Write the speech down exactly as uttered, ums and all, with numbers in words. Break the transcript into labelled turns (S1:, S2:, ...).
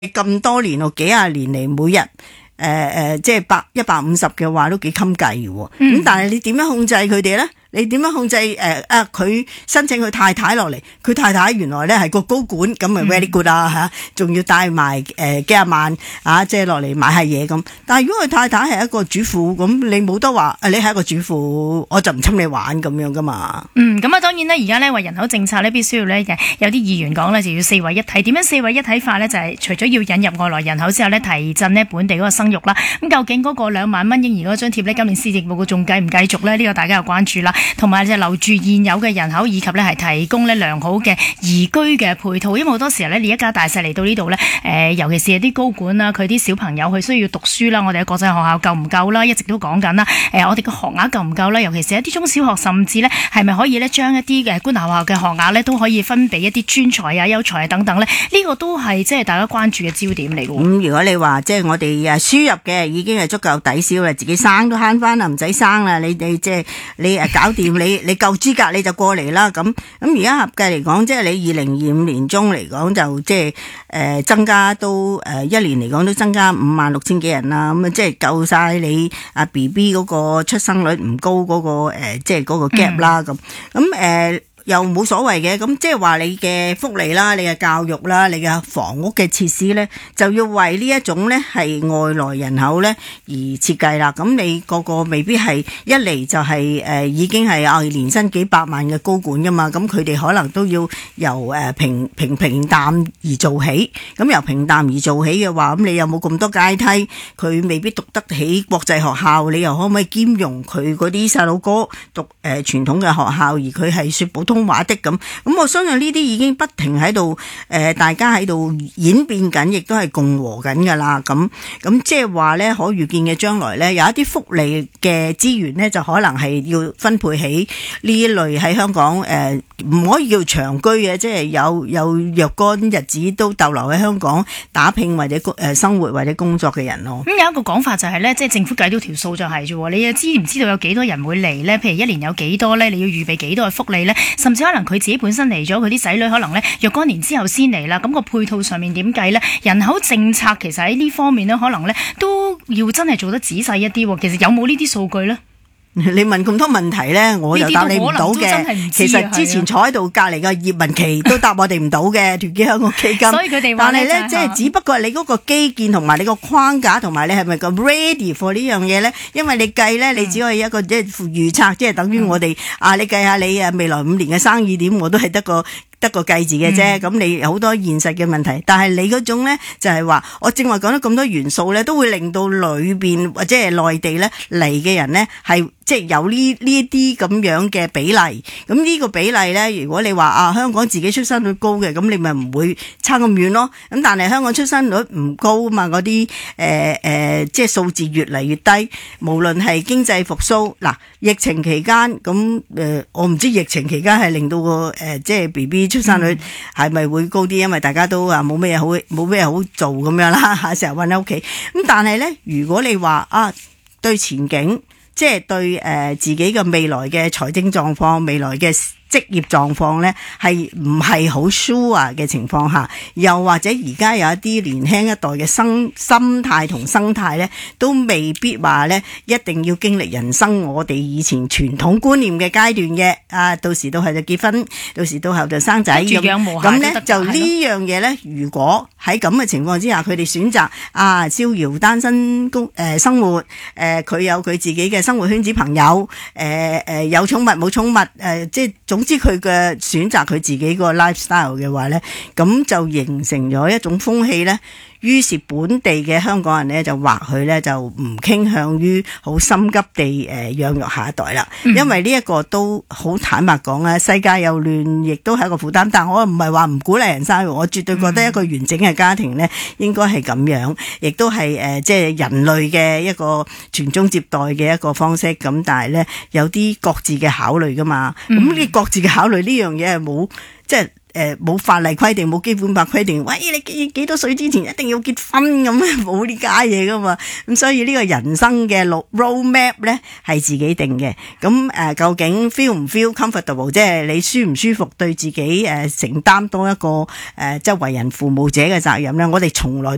S1: 咁多年咯，幾廿年嚟每日。誒、呃、誒，即係百一百五十嘅話都幾襟計嘅喎，咁、嗯、但係你點樣控制佢哋咧？你點樣控制誒啊？佢申請佢太太落嚟，佢太太原來咧係個高管，咁咪 very good 啊嚇，仲要帶埋誒幾廿萬啊，即係落嚟買下嘢咁。但係如果佢太太係一個主婦，咁你冇得話，你係一個主婦，我就唔侵你玩咁樣噶嘛。
S2: 嗯，咁啊當然咧，而家咧話人口政策咧必須要咧，有啲議員講咧就要四位一體。點樣四位一體法咧？就係、是、除咗要引入外來人口之後咧，提振呢本地嗰個生育啦。咁究竟嗰個兩萬蚊嬰兒嗰個津貼咧，今年施政報告仲繼唔繼續咧？呢、這個大家有關注啦。同埋就留住現有嘅人口，以及咧係提供咧良好嘅宜居嘅配套。因為好多時候咧，你一家大細嚟到呢度咧，誒，尤其是係啲高管啦，佢啲小朋友佢需要讀書啦，我哋嘅國際學校夠唔夠啦？一直都講緊啦，誒，我哋嘅學額夠唔夠啦？尤其是一啲中小學，甚至咧係咪可以咧將一啲嘅官立學校嘅學額咧都可以分俾一啲專才啊、優才啊等等咧？呢個都係即係大家關注嘅焦點嚟嘅。咁、
S1: 嗯、如果你話即係我哋誒輸入嘅已經係足夠抵消啦，自己生都慳翻啦，唔使生啦，你你即係你誒搞掂你。你夠資格你就過嚟啦，咁咁而家合計嚟講，即係你二零二五年中嚟講就即係誒增加都誒一年嚟講都增加五萬六千幾人啦，咁啊即係夠晒你啊 B B 嗰個出生率唔高嗰個誒即係嗰個 gap 啦，咁咁誒。又冇所謂嘅，咁即係話你嘅福利啦，你嘅教育啦，你嘅房屋嘅設施咧，就要為呢一種咧係外來人口咧而設計啦。咁你個個未必係一嚟就係、是、誒、呃、已經係啊年薪幾百萬嘅高管噶嘛，咁佢哋可能都要由誒平平平淡而做起。咁由平淡而做起嘅話，咁你又冇咁多階梯，佢未必讀得起國際學校，你又可唔可以兼容佢嗰啲細佬哥讀誒、呃、傳統嘅學校，而佢係說普通通話的咁，咁我相信呢啲已經不停喺度，誒、呃，大家喺度演變緊，亦都係共和緊噶啦。咁咁即係話咧，可預見嘅將來咧，有一啲福利嘅資源咧，就可能係要分配起呢一類喺香港，誒、呃，唔可以叫長居嘅，即係有有若干日子都逗留喺香港打拼或者誒生活或者工作嘅人咯。咁、
S2: 嗯、有一個講法就係、是、咧，即係政府計到條數就係啫，你又知唔知道有幾多人會嚟咧？譬如一年有幾多咧？你要預備幾多嘅福利咧？甚至可能佢自己本身嚟咗，佢啲仔女可能咧若干年之後先嚟啦。咁、那個配套上面點計咧？人口政策其實喺呢方面咧，可能咧都要真係做得仔細一啲。其實有冇呢啲數據咧？
S1: 你問咁多問題咧，我就答你唔到嘅。其實之前坐喺度隔籬嘅葉文琪都答我哋唔到嘅，團結香港基金。所以佢哋話咧，但係咧，即係只不過係你嗰個基建同埋你個框架同埋你係咪咁 ready for 呢樣嘢咧？因為你計咧，你只可以一個即係預測，即係等於我哋、嗯、啊，你計下你啊未來五年嘅生意點，我都係得個。得個計字嘅啫，咁、嗯、你好多現實嘅問題，但係你嗰種咧就係、是、話，我正話講咗咁多元素咧，都會令到裏邊或者係內地咧嚟嘅人咧係即係有呢呢啲咁樣嘅比例。咁呢個比例咧，如果你話啊香港自己出生率高嘅，咁你咪唔會差咁遠咯。咁但係香港出生率唔高啊嘛，嗰啲誒誒即係數字越嚟越低。無論係經濟復甦，嗱疫情期間咁誒、呃，我唔知疫情期間係令到個誒、呃、即係 B B。出生率係咪會高啲？因為大家都啊冇咩好冇咩好做咁樣啦，成日韞喺屋企。咁但係咧，如果你話啊對前景，即係對誒、呃、自己嘅未來嘅財政狀況、未來嘅職業狀況咧，係唔係好 sure 嘅情況下，又或者而家有一啲年輕一代嘅生心態同生態咧，都未必話咧一定要經歷人生我哋以前傳統觀念嘅階段嘅啊，到時到係就結婚，到時到後就生仔咁，咁咧就呢樣嘢咧，如果喺咁嘅情況之下，佢哋選擇啊逍遙單身公誒、呃、生活，誒、呃、佢有佢自己嘅生活圈子朋友，誒、呃、誒有寵物冇寵物，誒、呃、即係總。總之佢嘅選擇佢自己個 lifestyle 嘅話咧，咁就形成咗一種風氣咧。於是本地嘅香港人咧就或許咧就唔傾向於好心急地誒養育下一代啦，因為呢一個都好坦白講啊，世界又亂，亦都係一個負擔。但我唔係話唔鼓勵人生育，我絕對覺得一個完整嘅家庭咧應該係咁樣，亦都係誒即係人類嘅一個傳宗接代嘅一個方式。咁但係咧有啲各自嘅考慮噶嘛，咁呢各自嘅考慮呢樣嘢係冇即係。誒，冇、呃、法例規定，冇基本法規定，喂，你幾幾多歲之前一定要結婚咁，冇呢家嘢噶嘛。咁所以呢個人生嘅路 road map 咧係自己定嘅。咁誒、呃，究竟 feel 唔 feel comfortable， 即係你舒唔舒服，對自己誒、呃、承擔多一個誒、呃、即係為人父母者嘅責任咧？我哋從來